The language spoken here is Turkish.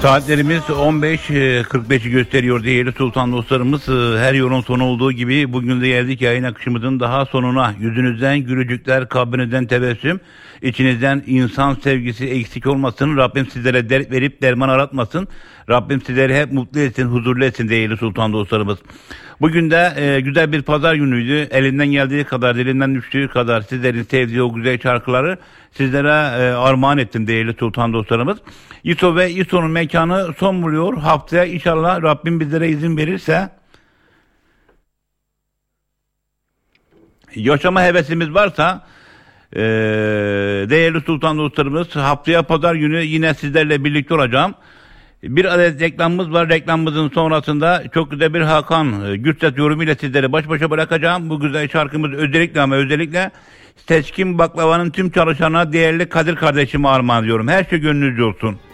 Saatlerimiz 15.45'i gösteriyor değerli sultan dostlarımız. Her yolun sonu olduğu gibi bugün de geldik yayın akışımızın daha sonuna. Yüzünüzden gülücükler, kalbinizden tebessüm, içinizden insan sevgisi eksik olmasın. Rabbim sizlere dert verip derman aratmasın. Rabbim sizleri hep mutlu etsin, huzurlu etsin değerli sultan dostlarımız. Bugün de güzel bir pazar günüydü. Elinden geldiği kadar, dilinden düştüğü kadar sizlerin sevdiği o güzel şarkıları sizlere armağan ettim değerli sultan dostlarımız. İso ve İso'nun mekanı son buluyor. Haftaya inşallah Rabbim bizlere izin verirse yaşama hevesimiz varsa değerli sultan dostlarımız haftaya pazar günü yine sizlerle birlikte olacağım. Bir adet reklamımız var. Reklamımızın sonrasında çok güzel bir Hakan Gürses yorumuyla sizleri baş başa bırakacağım. Bu güzel şarkımız özellikle Seçkin Baklava'nın tüm çalışanına değerli Kadir kardeşime armağan ediyorum. Her şey gönlünüzce olsun.